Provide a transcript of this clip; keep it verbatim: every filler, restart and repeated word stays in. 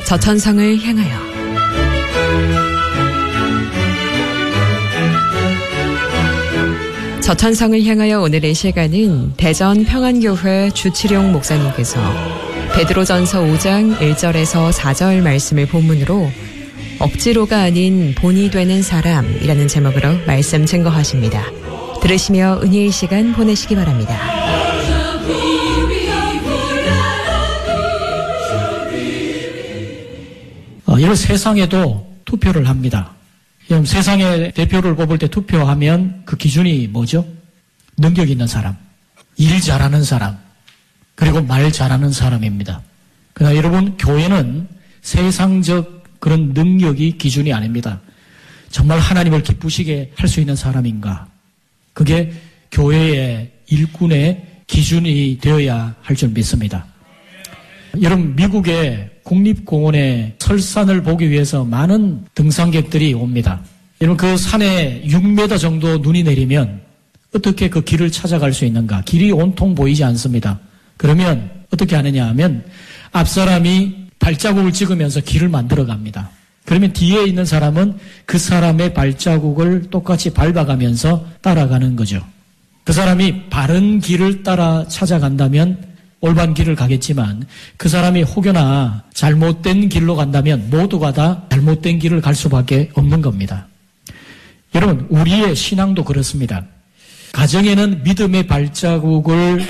저천성을 향하여. 저천성을 향하여 오늘의 시간은 대전 평안교회 주치룡 목사님께서 베드로전서 오 장 일 절에서 사 절 말씀을 본문으로 억지로가 아닌 본이 되는 사람이라는 제목으로 말씀 증거하십니다. 들으시며 은혜의 시간 보내시기 바랍니다. 어, 이런 세상에도 투표를 합니다. 여러분, 세상의 대표를 뽑을 때 투표하면 그 기준이 뭐죠? 능력 있는 사람, 일 잘하는 사람, 그리고 말 잘하는 사람입니다. 그러나 여러분, 교회는 세상적 그런 능력이 기준이 아닙니다. 정말 하나님을 기쁘시게 할 수 있는 사람인가? 그게 교회의 일꾼의 기준이 되어야 할 줄 믿습니다. 여러분, 미국의 국립공원의 설산을 보기 위해서 많은 등산객들이 옵니다. 여러분, 그 산에 육 미터 정도 눈이 내리면 어떻게 그 길을 찾아갈 수 있는가? 길이 온통 보이지 않습니다. 그러면 어떻게 하느냐 하면 앞사람이 발자국을 찍으면서 길을 만들어 갑니다. 그러면 뒤에 있는 사람은 그 사람의 발자국을 똑같이 밟아가면서 따라가는 거죠. 그 사람이 바른 길을 따라 찾아간다면 올바른 길을 가겠지만 그 사람이 혹여나 잘못된 길로 간다면 모두가 다 잘못된 길을 갈 수밖에 없는 겁니다. 여러분, 우리의 신앙도 그렇습니다. 가정에는 믿음의 발자국을